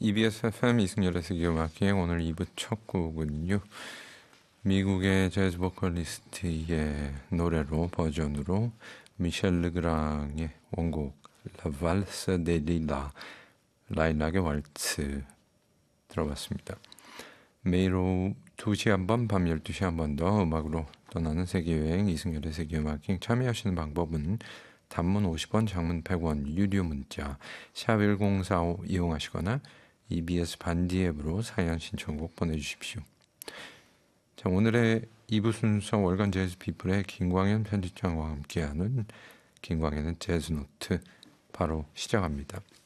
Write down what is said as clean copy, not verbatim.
EBS FM 이승열의 세계음악기행 오늘 2부 첫 곡은요. 미국의 재즈 보컬리스트의 노래로 버전으로 미셸 르그랑의 원곡 La Valse des Lilas 라일락의 왈츠 들어봤습니다. 매일 오후 2시 한 번, 밤 12시 한 번 더 음악으로 떠나는 세계여행 이승열의 세계음악기행 참여하시는 방법은 단문 50원, 장문 100원, 유료 문자 샵 1045 이용하시거나 EBS 반디 앱으로 사연 신청곡 보내주십시오. 자, 오늘의 2부 순서 월간 재즈 피플의 김광현 편집장과 함께하는 김광현의 재즈 노트 바로 시작합니다.